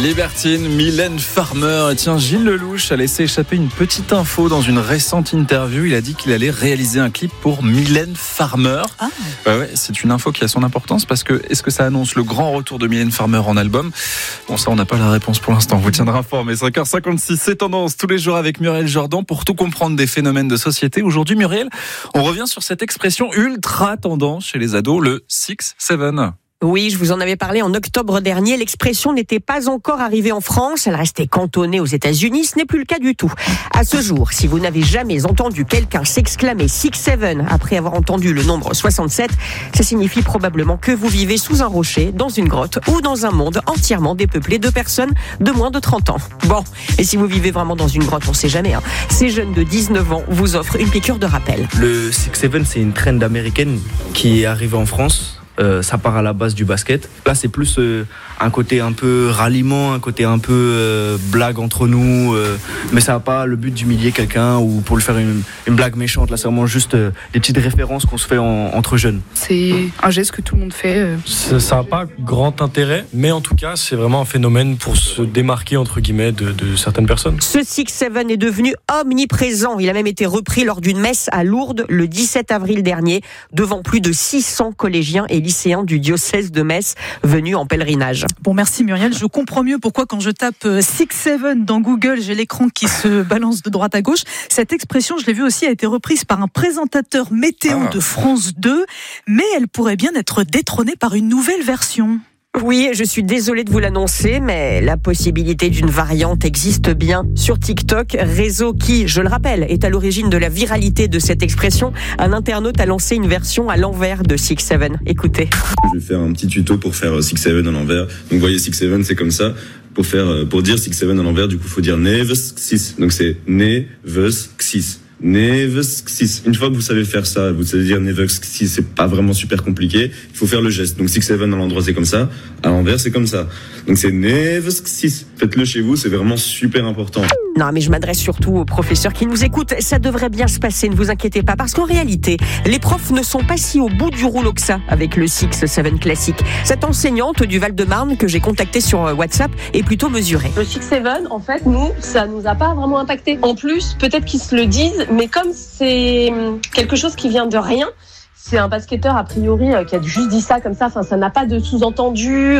Libertine, Mylène Farmer. Et tiens, Gilles Lelouch a laissé échapper une petite info dans une récente interview. Il a dit qu'il allait réaliser un clip pour Mylène Farmer. Ah. Ouais, c'est une info qui a son importance parce que est-ce que ça annonce le grand retour de Mylène Farmer en album ? Bon, ça, on n'a pas la réponse pour l'instant. On vous tiendra informé. 5h56, c'est Tendance tous les jours avec Muriel Jordan pour tout comprendre des phénomènes de société. Aujourd'hui, Muriel, on revient sur cette expression ultra tendance chez les ados, le 6-7. Oui, je vous en avais parlé en octobre dernier. L'expression n'était pas encore arrivée en France. Elle restait cantonnée aux États-Unis. Ce n'est plus le cas du tout. À ce jour, si vous n'avez jamais entendu quelqu'un s'exclamer 6-7 après avoir entendu le nombre 67, ça signifie probablement que vous vivez sous un rocher, dans une grotte ou dans un monde entièrement dépeuplé de personnes de moins de 30 ans. Bon, et si vous vivez vraiment dans une grotte, on ne sait jamais. Ces jeunes de 19 ans vous offrent une piqûre de rappel. Le 6-7, c'est une trend américaine qui est arrivée en France. Ça part à la base du basket. Là, c'est plus un côté un peu ralliement, un côté un peu blague entre nous. Mais ça n'a pas le but d'humilier quelqu'un ou pour lui faire une blague méchante. Là, c'est vraiment juste des petites références qu'on se fait entre jeunes. C'est un geste que tout le monde fait. Ça n'a pas grand intérêt, mais en tout cas, c'est vraiment un phénomène pour se démarquer, entre guillemets, de certaines personnes. Ce 6-7 est devenu omniprésent. Il a même été repris lors d'une messe à Lourdes le 17 avril dernier, devant plus de 600 collégiens et lycéens du diocèse de Metz venus en pèlerinage. Bon, merci Muriel. Je comprends mieux pourquoi quand je tape 6-7 dans Google, j'ai l'écran qui se balance de droite à gauche. Cette expression, je l'ai vu aussi, a été reprise par un présentateur météo de France 2, mais elle pourrait bien être détrônée par une nouvelle version. Oui, je suis désolée de vous l'annoncer, mais la possibilité d'une variante existe bien. Sur TikTok, réseau qui, je le rappelle, est à l'origine de la viralité de cette expression, un internaute a lancé une version à l'envers de 6-7. Écoutez. Je vais faire un petit tuto pour faire 6-7 à l'envers. Donc vous voyez 6-7, c'est comme ça. Pour dire 6-7 à l'envers, du coup, il faut dire neves-xis. Donc c'est neves-xis. Neves-xis. Une fois que vous savez faire ça, vous savez dire neves-xis, c'est pas vraiment super compliqué. Il faut faire le geste. Donc 6-7 à l'endroit, c'est comme ça. À l'envers, c'est comme ça. Donc c'est neves-xis. Faites-le chez vous, c'est vraiment super important. Non, mais je m'adresse surtout aux professeurs qui nous écoutent. Ça devrait bien se passer, ne vous inquiétez pas. Parce qu'en réalité, les profs ne sont pas si au bout du rouleau que ça avec le 6-7 classique. Cette enseignante du Val-de-Marne que j'ai contactée sur WhatsApp est plutôt mesurée. Le 6-7, en fait, nous, ça nous a pas vraiment impacté. En plus, peut-être qu'ils se le disent, mais comme c'est quelque chose qui vient de rien, c'est un basketteur a priori qui a juste dit ça comme ça, enfin ça n'a pas de sous-entendu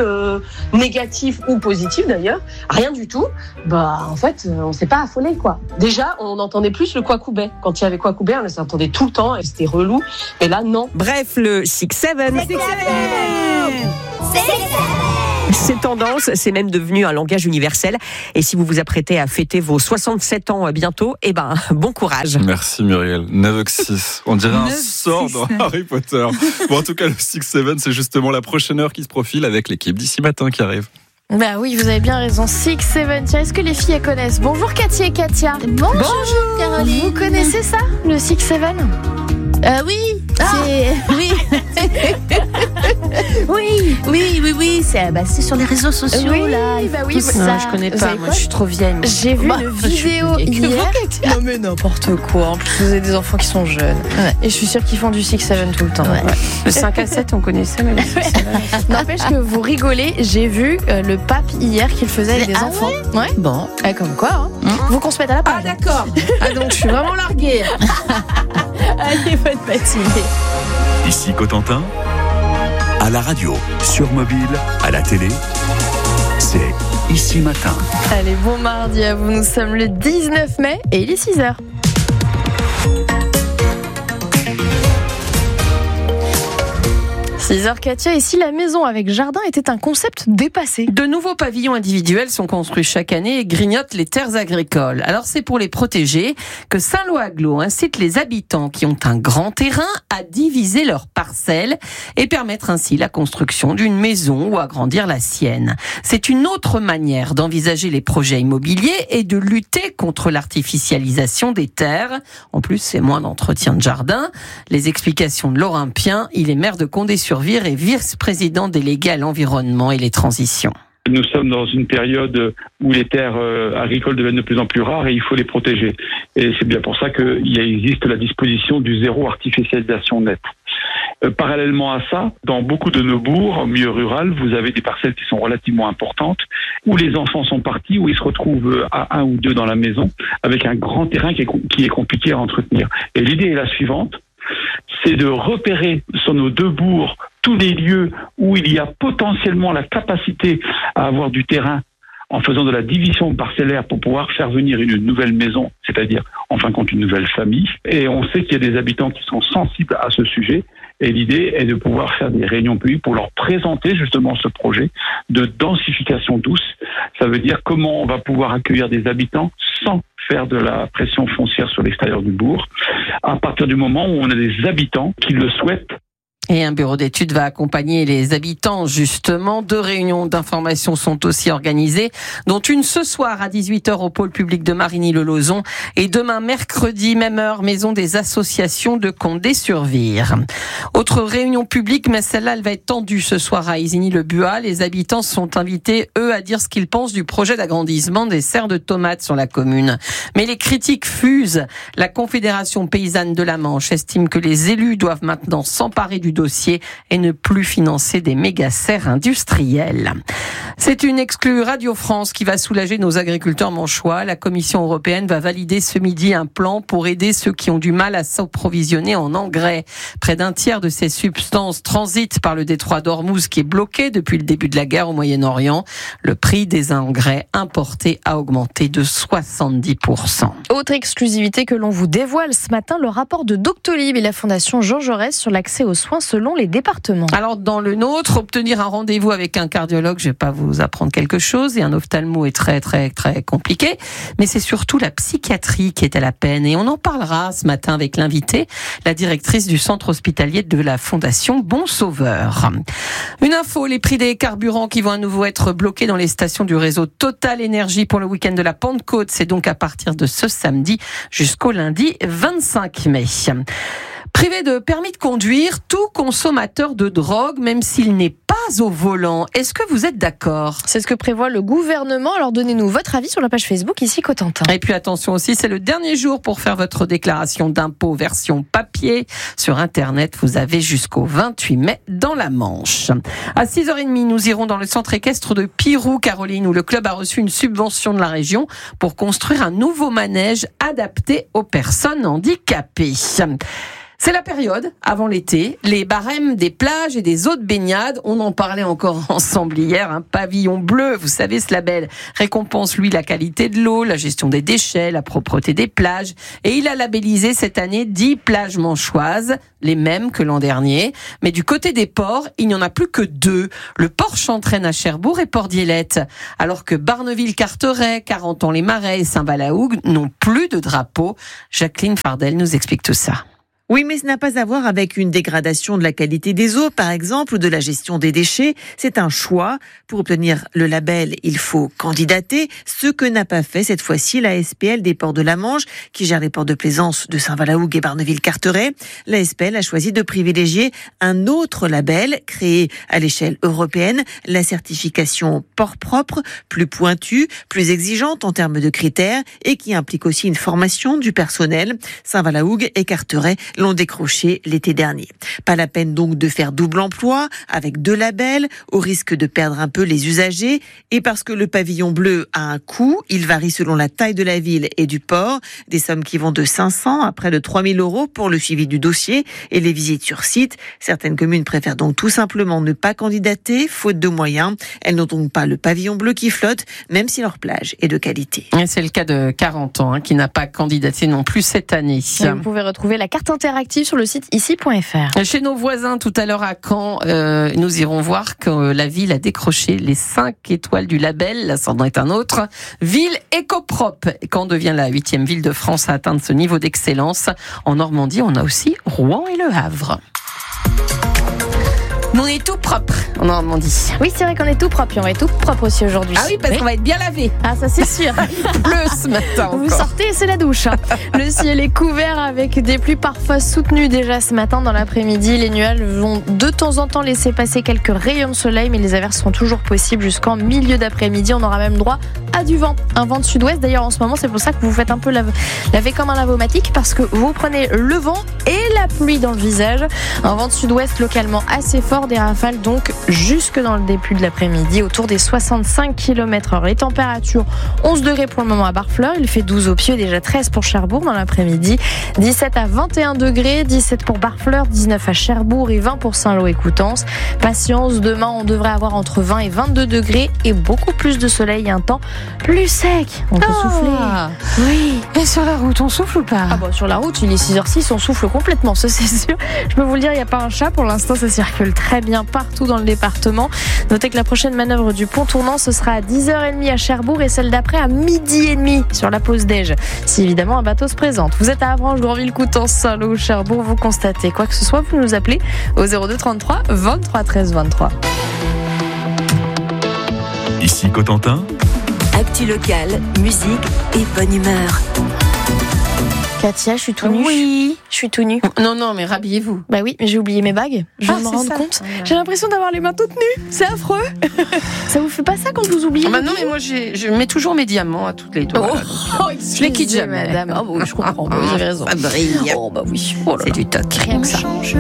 négatif ou positif d'ailleurs, rien du tout. Bah en fait, on s'est pas affolé quoi. Déjà, on entendait plus le Kwakubé. Quand il y avait Kwakubé, on les entendait tout le temps et c'était relou. Et là non. Bref, le 6-7. C'est tendance, c'est même devenu un langage universel. Et si vous vous apprêtez à fêter vos 67 ans bientôt, bon courage. Merci Muriel. 9-6. On dirait un sort dans Harry Potter. Bon, en tout cas, le 6-7, c'est justement la prochaine heure qui se profile avec l'équipe d'ici matin qui arrive. Bah oui, vous avez bien raison. 6-7. Tiens, est-ce que les filles elles connaissent ? Bonjour Cathy et Katia. Bonjour Caroline. Vous connaissez ça, le 6-7 ? Oui. Oui. C'est sur les réseaux sociaux là. Oui, ça. Je connais pas. Moi, je suis trop vieille. J'ai vu une vidéo hier. Non mais n'importe quoi. En plus, vous avez des enfants qui sont jeunes. Ouais. Et je suis sûre qu'ils font du 6-7 tout le temps. Ouais. Le 5 à 7, on connaissait, mais le 6-7. N'empêche que vous rigolez. J'ai vu le pape hier qu'il faisait avec des enfants. Ouais. Bon. Comme quoi. Vous qu'on se mette à la page. Ah d'accord. Donc je suis vraiment larguée. Allez, bonne matinée. Ici Cotentin, à la radio, sur mobile, à la télé, c'est Ici Matin. Allez, bon mardi à vous, nous sommes le 19 mai et il est 6h. 6h Katia, et si la maison avec jardin était un concept dépassé ? De nouveaux pavillons individuels sont construits chaque année et grignotent les terres agricoles. Alors c'est pour les protéger que Saint-Lô-Aglo incite les habitants qui ont un grand terrain à diviser leurs parcelles et permettre ainsi la construction d'une maison ou agrandir la sienne. C'est une autre manière d'envisager les projets immobiliers et de lutter contre l'artificialisation des terres. En plus, c'est moins d'entretien de jardin. Les explications de l'Olympien, il est maire de Condé-sur-Vire et vice-président délégué à l'environnement et les transitions. Nous sommes dans une période où les terres agricoles deviennent de plus en plus rares et il faut les protéger. Et c'est bien pour ça qu'il existe la disposition du zéro artificialisation nette. Parallèlement à ça, dans beaucoup de nos bourgs, en milieu rural, vous avez des parcelles qui sont relativement importantes, où les enfants sont partis, où ils se retrouvent à 1 ou 2 dans la maison, avec un grand terrain qui est compliqué à entretenir. Et l'idée est la suivante, c'est de repérer sur nos 2 bourgs tous les lieux où il y a potentiellement la capacité à avoir du terrain en faisant de la division parcellaire pour pouvoir faire venir une nouvelle maison, c'est-à-dire en fin de compte une nouvelle famille. Et on sait qu'il y a des habitants qui sont sensibles à ce sujet. Et l'idée est de pouvoir faire des réunions publiques pour leur présenter justement ce projet de densification douce. Ça veut dire comment on va pouvoir accueillir des habitants sans faire de la pression foncière sur l'extérieur du bourg, à partir du moment où on a des habitants qui le souhaitent. Et un bureau d'études va accompagner les habitants, justement. 2 réunions d'information sont aussi organisées, dont une ce soir à 18h au pôle public de Marigny-le-Lauzon et demain mercredi, même heure, maison des associations de Condé-sur-Vire. Autre réunion publique, mais celle-là, elle va être tendue ce soir à Isigny-le-Buat. Les habitants sont invités, eux, à dire ce qu'ils pensent du projet d'agrandissement des serres de tomates sur la commune. Mais les critiques fusent. La Confédération paysanne de la Manche estime que les élus doivent maintenant s'emparer du dossier et ne plus financer des méga-serres industrielles. C'est une exclue Radio France qui va soulager nos agriculteurs manchois. La Commission européenne va valider ce midi un plan pour aider ceux qui ont du mal à s'approvisionner en engrais. Près d'un tiers de ces substances transitent par le détroit d'Ormuz qui est bloqué depuis le début de la guerre au Moyen-Orient. Le prix des engrais importés a augmenté de 70%. Autre exclusivité que l'on vous dévoile ce matin, le rapport de Doctolib et la Fondation Jean Jaurès sur l'accès aux soins selon les départements. Alors dans le nôtre, obtenir un rendez-vous avec un cardiologue, je vais pas vous apprendre quelque chose, et un ophtalmo est très très très compliqué, mais c'est surtout la psychiatrie qui est à la peine, et on en parlera ce matin avec l'invitée, la directrice du centre hospitalier de la Fondation Bon Sauveur. Une info, les prix des carburants qui vont à nouveau être bloqués dans les stations du réseau Total Énergie pour le week-end de la Pentecôte, c'est donc à partir de ce samedi jusqu'au lundi 25 mai. Privé de permis de conduire, tout consommateur de drogue, même s'il n'est pas au volant. Est-ce que vous êtes d'accord ? C'est ce que prévoit le gouvernement. Alors donnez-nous votre avis sur la page Facebook ici Cotentin. Et puis attention aussi, c'est le dernier jour pour faire votre déclaration d'impôt version papier. Sur Internet, vous avez jusqu'au 28 mai dans la Manche. À 6h30, nous irons dans le centre équestre de Pirou, Caroline, où le club a reçu une subvention de la région pour construire un nouveau manège adapté aux personnes handicapées. C'est la période, avant l'été, les barèmes des plages et des eaux de baignade, on en parlait encore ensemble hier, un pavillon bleu, vous savez ce label, récompense lui la qualité de l'eau, la gestion des déchets, la propreté des plages, et il a labellisé cette année 10 plages manchoises, les mêmes que l'an dernier, mais du côté des ports, il n'y en a plus que 2, le port Chantraine à Cherbourg et Port d'Iélette, alors que Barneville-Carteret, Carentan-les-Marais et Saint-Valahougue n'ont plus de drapeau. Jacqueline Fardel nous explique tout ça. Oui, mais ce n'a pas à voir avec une dégradation de la qualité des eaux, par exemple, ou de la gestion des déchets. C'est un choix. Pour obtenir le label, il faut candidater, ce que n'a pas fait cette fois-ci la SPL des ports de la Manche, qui gère les ports de plaisance de Saint-Valahougue et Barneville-Carteret. La SPL a choisi de privilégier un autre label, créé à l'échelle européenne, la certification port propre, plus pointue, plus exigeante en termes de critères, et qui implique aussi une formation du personnel. Saint-Valahougue et Carteret l'ont décroché l'été dernier. Pas la peine donc de faire double emploi avec 2 labels, au risque de perdre un peu les usagers. Et parce que le pavillon bleu a un coût, il varie selon la taille de la ville et du port. Des sommes qui vont de 500 à près de 3 000 € pour le suivi du dossier et les visites sur site. Certaines communes préfèrent donc tout simplement ne pas candidater, faute de moyens. Elles n'ont donc pas le pavillon bleu qui flotte, même si leur plage est de qualité. Et c'est le cas de Carentan, qui n'a pas candidaté non plus cette année. Et vous pouvez retrouver la carte interactive sur le site ici.fr. Chez nos voisins, tout à l'heure à Caen, nous irons voir que la ville a décroché les 5 étoiles du label. Là, c'en est un autre. Ville éco-propre. Caen devient la 8e ville de France à atteindre ce niveau d'excellence. En Normandie, on a aussi Rouen et Le Havre. Nous, on est tout propre en Normandie. Oui, c'est vrai qu'on est tout propre. Et on est tout propre aussi aujourd'hui. Ah oui, parce qu'on va être bien lavé. Ah, ça c'est sûr. Bleu ce matin encore. Vous sortez et c'est la douche. Le ciel est couvert avec des pluies parfois soutenues déjà ce matin. Dans l'après-midi, les nuages vont de temps en temps laisser passer quelques rayons de soleil, mais les averses sont toujours possibles jusqu'en milieu d'après-midi. On aura même droit à du vent. Un vent de sud-ouest. D'ailleurs, en ce moment, c'est pour ça que vous faites un peu laver comme un lavomatique, parce que vous prenez le vent et la pluie dans le visage. Un vent de sud-ouest localement assez fort, des rafales donc jusque dans le début de l'après-midi, autour des 65 km/h. Les températures, 11 degrés pour le moment à Barfleur, il fait 12 au Pieu, déjà 13 pour Cherbourg dans l'après-midi, 17 à 21 degrés, 17 pour Barfleur, 19 à Cherbourg et 20 pour Saint-Lô et Coutances. Patience, demain on devrait avoir entre 20 et 22 degrés et beaucoup plus de soleil et un temps plus sec. On peut souffler. Oui. Et sur la route, on souffle ou pas? Ah bah sur la route, il est 6h06, on souffle complètement, ça c'est sûr. Je peux vous le dire, il n'y a pas un chat. Pour l'instant, ça circule très bien partout dans le département. Notez que la prochaine manœuvre du pont tournant, ce sera à 10h30 à Cherbourg et celle d'après à 12h30 sur la pause déj. Si évidemment un bateau se présente. Vous êtes à Avranches, Grandville, Coutances, Saint-Lô, Cherbourg, vous constatez quoi que ce soit, vous nous appelez au 02 33 23 13 23. Ici Cotentin. Actu locale, musique et bonne humeur. Katia, je suis tout nue. Oui. Je suis tout nue. Non, mais rhabillez-vous. Bah oui, mais j'ai oublié mes bagues. Je viens de me rendre compte. J'ai l'impression d'avoir les mains toutes nues. C'est affreux. Ça vous fait pas ça quand vous oubliez? Non, mais moi, je mets toujours mes diamants à toutes les doigts. Je les quitte jamais. Madame. Oh, oui, je comprends. Vous avez raison. Ça brille. Oh, bah oui. C'est du toc. Rien que ça.